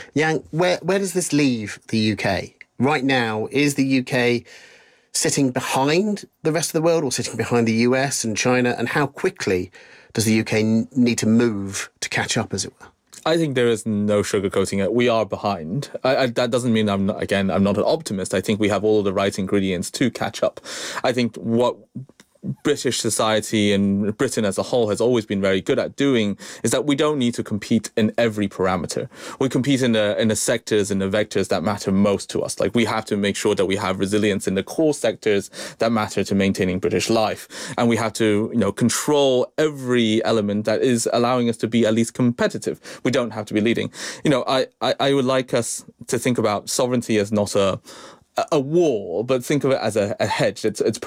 Yang, where does this leave the UK? Right now, is the UK sitting behind the rest of the world or sitting behind the US and China? And how quickly does the UK need to move to catch up, as it were? I think there is no sugarcoating it. We are behind. That doesn't mean I'm not an optimist. I think we have all the right ingredients to catch up. I think what British society and Britain as a whole has always been very good at doing is that we don't need to compete in every parameter. We compete in the sectors and the vectors that matter most to us. Like, we have to make sure that we have resilience in the core sectors that matter to maintaining British life. And we have to, control every element that is allowing us to be at least competitive. We don't have to be leading. I would like us to think about sovereignty as not a wall, but think of it as a hedge. It's